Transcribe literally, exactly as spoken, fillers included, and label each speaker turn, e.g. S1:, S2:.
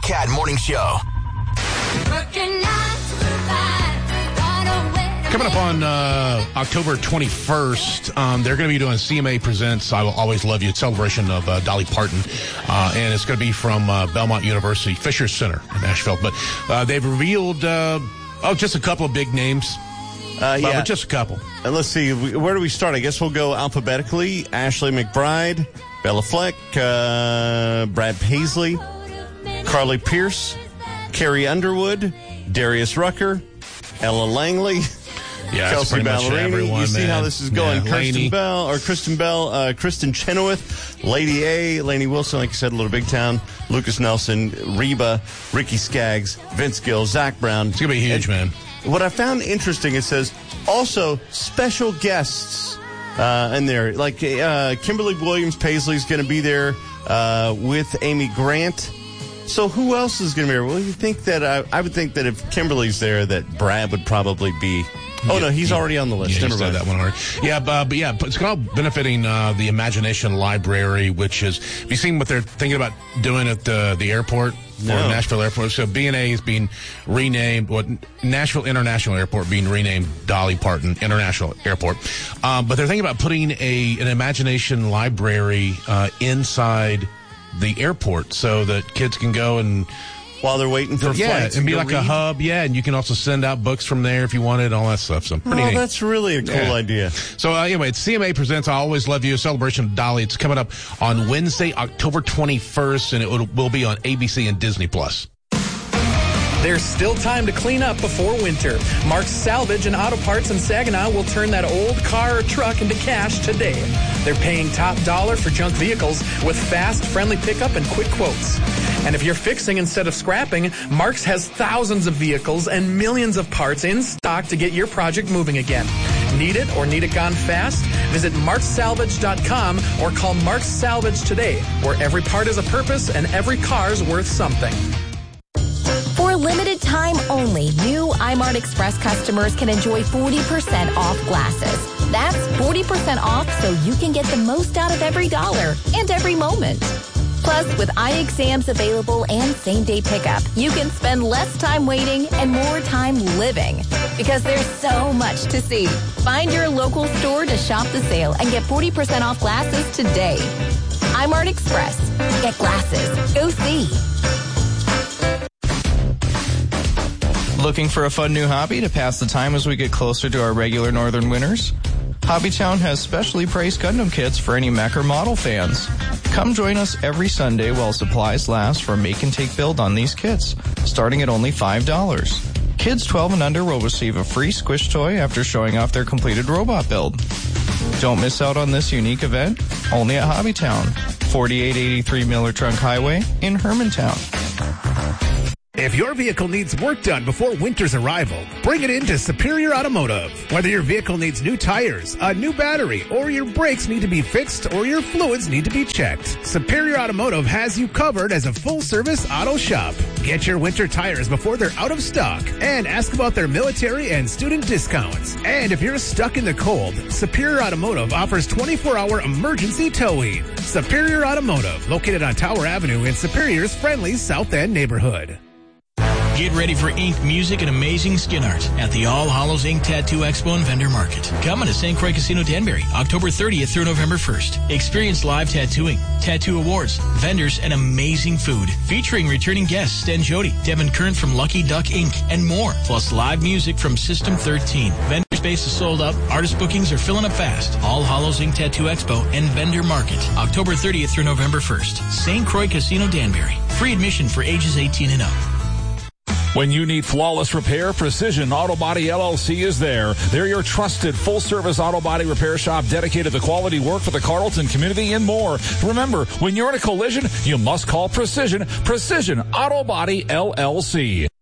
S1: Cat Morning Show.
S2: Coming up on uh, October twenty-first, um, they're going to be doing C M A Presents I Will Always Love You, celebration of uh, Dolly Parton. Uh, and it's going to be from uh, Belmont University, Fisher Center in Nashville. But uh, they've revealed, uh, oh, just a couple of big names.
S3: Uh, yeah.
S2: But just a couple.
S3: And let's see, where do we start? I guess we'll go alphabetically. Ashley McBryde, Bella Fleck, uh, Brad Paisley, Carly Pierce, Carrie Underwood, Darius Rucker, Ella Langley,
S2: yeah,
S3: Kelsey Ballerini.
S2: Everyone,
S3: you see
S2: man.
S3: how this is going.
S2: Yeah,
S3: Kirsten
S2: Lainey.
S3: Bell, or Kristen Bell, uh, Kristen Chenoweth, Lady A, Lainey Wilson, like you said, Little Big Town, Lucas Nelson, Reba, Ricky Skaggs, Vince Gill, Zach Brown.
S2: It's going to be huge,
S3: and
S2: man.
S3: What I found interesting, it says also special guests uh, in there. Like uh, Kimberly Williams Paisley's going to be there uh, with Amy Grant. So who else is going to be there? Well, you think that I, I would think that if Kimberly's there, that Brad would probably be. Oh,
S2: yeah,
S3: no, he's
S2: yeah,
S3: already on the list.
S2: Yeah,
S3: Never
S2: said
S3: mind.
S2: that one already. Yeah, but, but yeah, it's all benefiting uh, the Imagination Library, which is, have you seen what they're thinking about doing at the, the airport?
S3: No.
S2: Or Nashville Airport. So B and A is being renamed, what Nashville International Airport being renamed Dolly Parton International Airport. Um, but they're thinking about putting a an Imagination Library uh, inside the airport so that kids can go and
S3: While they're waiting for
S2: yeah,
S3: flights.
S2: and be
S3: go
S2: like
S3: read.
S2: a hub, yeah, and you can also send out books from there if you wanted, all that stuff. So pretty
S3: Oh,
S2: neat.
S3: that's really a cool
S2: Yeah.
S3: idea.
S2: So uh, anyway, it's C M A Presents I Always Love You, a celebration of Dolly. It's coming up on Wednesday, October twenty-first, and it will, will be on A B C and Disney Plus.
S4: There's still time to clean up before winter. Mark's Salvage and Auto Parts in Saginaw will turn that old car or truck into cash today. They're paying top dollar for junk vehicles with fast, friendly pickup and quick quotes. And if you're fixing instead of scrapping, Mark's has thousands of vehicles and millions of parts in stock to get your project moving again. Need it or need it gone fast? Visit marks salvage dot com or call Mark's Salvage today, where every part has a purpose and every car's worth something.
S5: For a limited time only, new iMart Express customers can enjoy forty percent off glasses. That's forty percent off so you can get the most out of every dollar and every moment. Plus, with eye exams available and same-day pickup, you can spend less time waiting and more time living. Because there's so much to see. Find your local store to shop the sale and get forty percent off glasses today. iMart Express. Get glasses. Go see.
S6: Looking for a fun new hobby to pass the time as we get closer to our regular northern winters? Hobbytown has specially priced Gundam kits for any mech or model fans. Come join us every Sunday while supplies last for a make and take build on these kits, starting at only five dollars. Kids twelve and under will receive a free squish toy after showing off their completed robot build. Don't miss out on this unique event, only at Hobbytown, forty-eight eighty-three Miller Trunk Highway in Hermantown.
S7: If your vehicle needs work done before winter's arrival, bring it in to Superior Automotive. Whether your vehicle needs new tires, a new battery, or your brakes need to be fixed or your fluids need to be checked, Superior Automotive has you covered as a full-service auto shop. Get your winter tires before they're out of stock and ask about their military and student discounts. And if you're stuck in the cold, Superior Automotive offers twenty-four hour emergency towing. Superior Automotive, located on Tower Avenue in Superior's friendly South End neighborhood.
S8: Get ready for ink, music, and amazing skin art at the All Hallows Ink Tattoo Expo and Vendor Market. Coming to Saint Croix Casino Danbury, October thirtieth through November first. Experience live tattooing, tattoo awards, vendors, and amazing food. Featuring returning guests Stan Jody, Devin Kern from Lucky Duck Incorporated, and more. Plus live music from System thirteen. Vendor space is sold out. Artist bookings are filling up fast. All Hallows Ink Tattoo Expo and Vendor Market, October thirtieth through November first. Saint Croix Casino Danbury. Free admission for ages eighteen and up.
S9: When you need flawless repair, Precision Auto Body L L C is there. They're your trusted full-service auto body repair shop dedicated to quality work for the Carlton community and more. Remember, when you're in a collision, you must call Precision. Precision Auto Body L L C.